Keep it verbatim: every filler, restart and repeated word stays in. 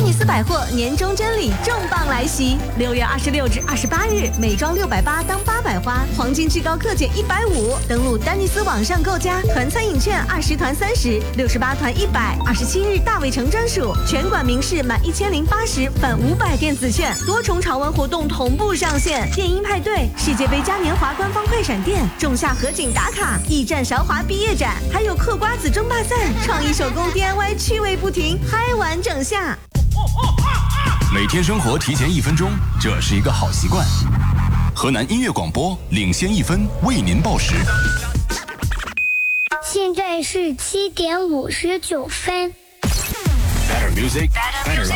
尼斯百货年终真礼重磅来袭，六月二十六至二十八日，美妆六百八当八百花，黄金至高课减一百五。登录丹尼斯网上购加，团餐饮券二十团三十，六十八团一百。二十七日大伟城专属，全馆名士满一千零八十返五百电子券，多重潮玩活动同步上线。电音派对、世界杯嘉年华官方快闪店、仲夏河景打卡、驿站韶华毕业展，还有嗑瓜子争霸赛、创意手工 D I Y 趣味不停，嗨完整下。 每天生活提前一分钟，这是一个好习惯。河南音乐广播领先一分，为您报时。 现在是七点五十九分。 Better music, better life.